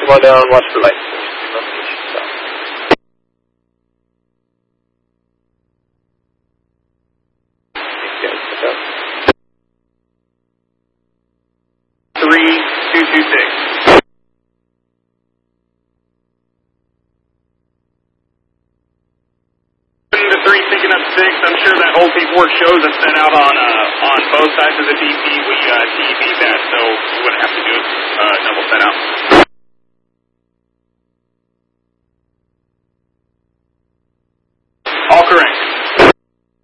more down, watch the light. Three, 226. The 3 picking up 6. I'm sure that whole paperwork shows us sent out on both sides of the DP. We TE'd that, so we wouldn't have to do double set out.